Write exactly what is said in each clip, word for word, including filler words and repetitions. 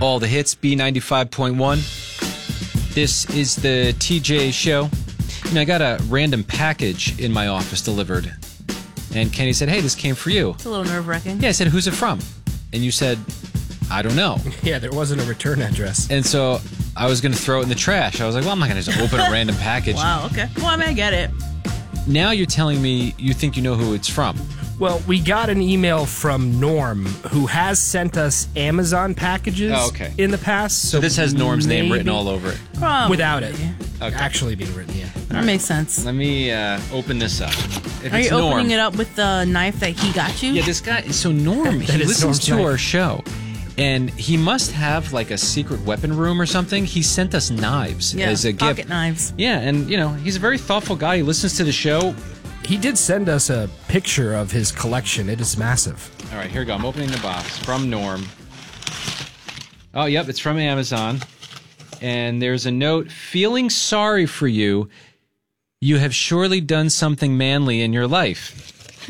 All the hits, B ninety-five point one. This is the T J show. You know, I got a random package in my office delivered. And Kenny said, hey, this came for you. It's a little nerve-wracking. Yeah, I said, who's it from? And you said, I don't know. Yeah, there wasn't a return address. And so I was going to throw it in the trash. I was like, well, I'm not going to just open a random package. Wow, okay. Well, I mean, I get it. Now you're telling me you think you know who it's from. Well, we got an email from Norm, who has sent us Amazon packages oh, okay. in the past. So, so this has Norm's maybe, name written all over it? Probably. Without it. Okay. Actually being written, yeah. That right. makes sense. Let me uh, open this up. If Are it's you Norm, opening it up with the knife that he got you? Yeah, this guy, so Norm, he listens Norm's to knife. our show. And he must have like a secret weapon room or something. He sent us knives yeah, as a pocket gift. knives. Yeah, and you know, he's a very thoughtful guy. He listens to the show. He did send us a picture of his collection. It is massive. All right, here we go. I'm opening the box from Norm. Oh, yep, it's from Amazon. And there's a note, feeling sorry for you. You have surely done something manly in your life.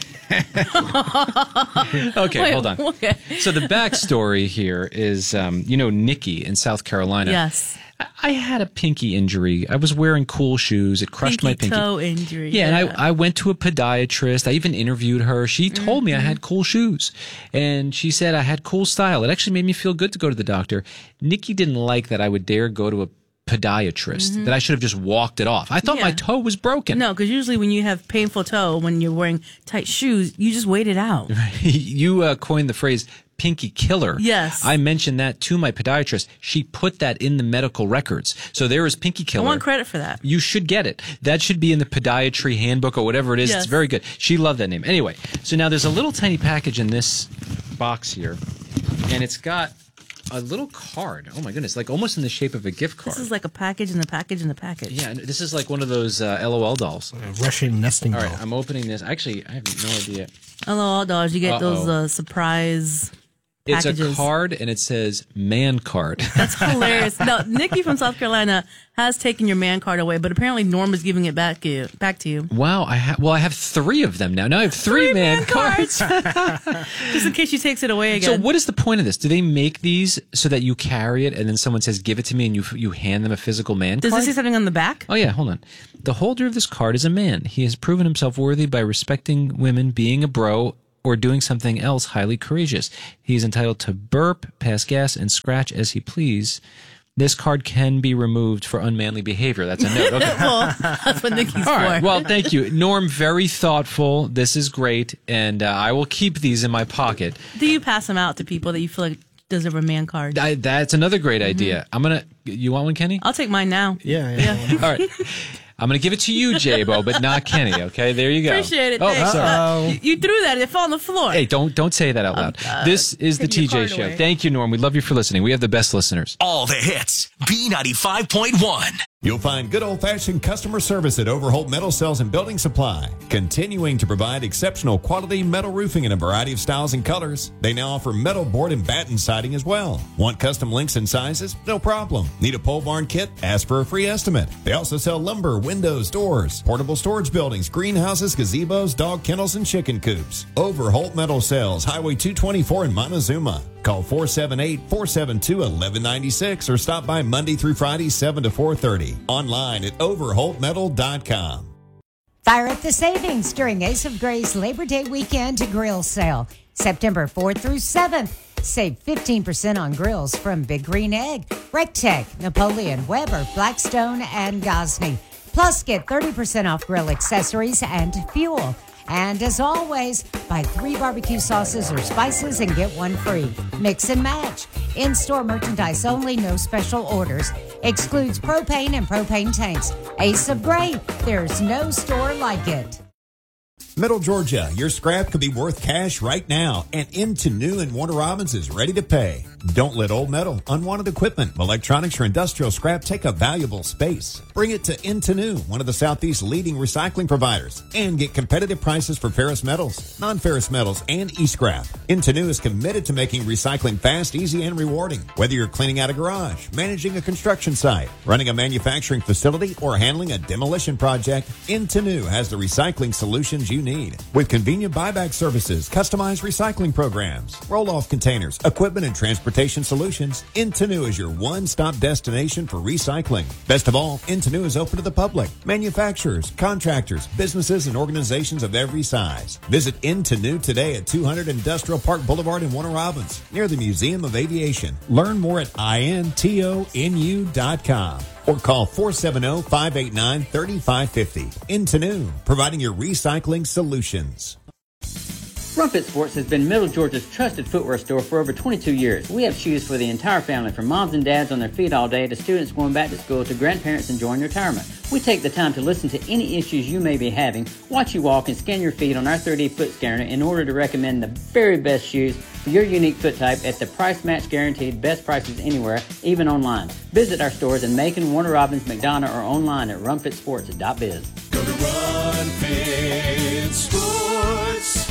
okay, Wait, hold on. Okay. So the backstory here is, um, you know, Nikki in South Carolina. Yes. I, I had a pinky injury. I was wearing cool shoes. It crushed pinky my pinky. toe injury. Yeah, yeah. and I, I went to a podiatrist. I even interviewed her. She told mm-hmm. me I had cool shoes. And she said I had cool style. It actually made me feel good to go to the doctor. Nikki didn't like that I would dare go to a podiatrist, mm-hmm. that I should have just walked it off. I thought yeah. my toe was broken. No, because usually when you have painful toe, when you're wearing tight shoes, you just wait it out. You uh, coined the phrase pinky killer. Yes. I mentioned that to my podiatrist. She put that in the medical records. So there is pinky killer. I want credit for that. You should get it. That should be in the podiatry handbook or whatever it is. Yes. It's very good. She loved that name. Anyway, so now there's a little tiny package in this box here, and it's got a little card. Oh my goodness, like almost in the shape of a gift card. This is like a package in the package in the package. Yeah, this is like one of those uh, L O L dolls. A Russian nesting All doll. right, I'm opening this. Actually, I have no idea. L O L dolls, you get Uh-oh. those uh, surprise It's packages. a card, and it says man card. That's hilarious. No, Nikki from South Carolina has taken your man card away, but apparently Norm is giving it back to you. Back to you. Wow, I ha- well, I have three of them now. Now I have three, Three man, man cards. Just in case she takes it away So again. what is the point of this? Do they make these so that you carry it and then someone says, give it to me, and you you hand them a physical man Does card? this say something on the back? Oh, yeah, hold on. The holder of this card is a man. He has proven himself worthy by respecting women, being a bro, or doing something else highly courageous. He is entitled to burp, pass gas, and scratch as he please. This card can be removed for unmanly behavior. That's a note. Okay. Well, that's what Nikki's All for. right. Well, thank you. Norm, very thoughtful. This is great. And uh, I will keep these in my pocket. Do you pass them out to people that you feel like deserve a man card? I, that's another great idea. I'm going to... You want one, Kenny? I'll take mine now. Yeah, yeah. Yeah. All right. I'm going to give it to you, J-Bo, but not Kenny, okay? There you go. Appreciate it. Oh, Thanks. sorry. Uh, you, you threw that. It fell on the floor. Hey, don't don't say that out loud. uh, this is the taking T your J card Show. away. Thank you, Norm. We love you for listening. We have the best listeners. All the hits. B ninety-five point one. You'll find good old-fashioned customer service at Overholt Metal Cells and Building Supply, continuing to provide exceptional quality metal roofing in a variety of styles and colors. They now offer metal board and batten siding as well. Want custom links and sizes? No problem. Need a pole barn kit? Ask for a free estimate. They also sell lumber, windows, doors, portable storage buildings, greenhouses, gazebos, dog kennels, and chicken coops. Overholt Metal Cells, Highway two twenty-four in Montezuma. Call four seven eight, four seven two, one one nine six or stop by Monday through Friday, seven to four thirty. Online at overholt metal dot com. Fire up the savings during Ace of Grace Labor Day weekend grill sale. September fourth through seventh. Save fifteen percent on grills from Big Green Egg, Rectech, Napoleon, Weber, Blackstone, and Gosney. Plus, get thirty percent off grill accessories and fuel. And as always, buy three barbecue sauces or spices and get one free. Mix and match. In-store merchandise only, no special orders. Excludes propane and propane tanks. Ace of Grace, there's no store like it. Middle Georgia, your scrap could be worth cash right now, and Into New and Warner Robins is ready to pay. Don't let old metal, unwanted equipment, electronics, or industrial scrap take up valuable space. Bring it to Into New, one of the Southeast's leading recycling providers, and get competitive prices for ferrous metals, non-ferrous metals, and e-scrap. Into New is committed to making recycling fast, easy, and rewarding. Whether you're cleaning out a garage, managing a construction site, running a manufacturing facility, or handling a demolition project, Into New has the recycling solutions you need. With convenient buyback services, customized recycling programs, roll-off containers, equipment and transportation transportation solutions, Intenu is your one-stop destination for recycling. Best of all, Intenu is open to the public, manufacturers, contractors, businesses, and organizations of every size. Visit Intenu today at two hundred Industrial Park Boulevard in Warner Robins, near the Museum of Aviation. Learn more at intonu dot com or call four seven zero, five eight nine, three five five zero. Intenu, providing your recycling solutions. Rumpet Sports has been Middle Georgia's trusted footwear store for over twenty-two years. We have shoes for the entire family, from moms and dads on their feet all day to students going back to school to grandparents enjoying retirement. We take the time to listen to any issues you may be having, watch you walk, and scan your feet on our three D foot scanner in order to recommend the very best shoes for your unique foot type at the price match guaranteed best prices anywhere, even online. Visit our stores in Macon, Warner Robins, McDonough, or online at rumpet sports dot biz. Go to Rumpet Sports.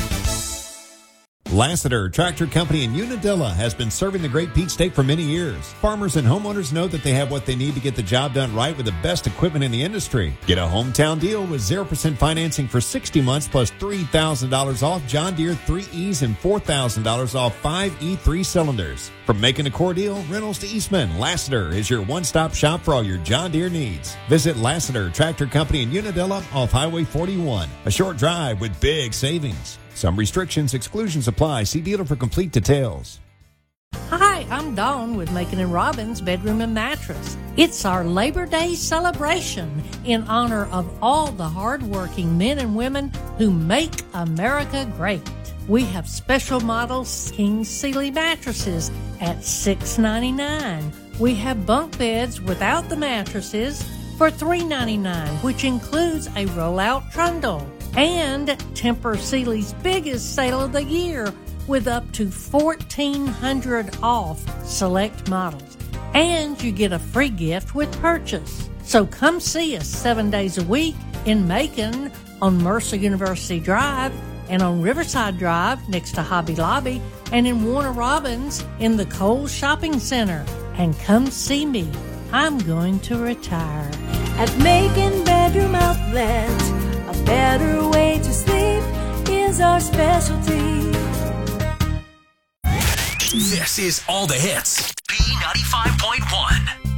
Lassiter Tractor Company in Unadilla has been serving the Great Peach State for many years. Farmers and homeowners know that they have what they need to get the job done right with the best equipment in the industry. Get a hometown deal with zero percent financing for sixty months plus three thousand dollars off John Deere three E's and four thousand dollars off five E three cylinders. From making a core deal, rentals to Eastman, Lassiter is your one-stop shop for all your John Deere needs. Visit Lassiter Tractor Company in Unadilla off Highway forty-one. A short drive with big savings. Some restrictions, exclusions apply. See dealer for complete details. Hi, I'm Dawn with Macon and Robbins Bedroom and Mattress. It's our Labor Day celebration in honor of all the hardworking men and women who make America great. We have special models King Sealy mattresses at six ninety-nine. We have bunk beds without the mattresses for three ninety-nine, which includes a rollout trundle. And Tempur Sealy's biggest sale of the year with up to fourteen hundred dollars off select models. And you get a free gift with purchase. So come see us seven days a week in Macon on Mercer University Drive and on Riverside Drive next to Hobby Lobby and in Warner Robins in the Kohl's Shopping Center. And come see me. I'm going to retire. At Macon Bedroom Outlet, a better way to sleep is our specialty. This is All the Hits. B ninety-five point one.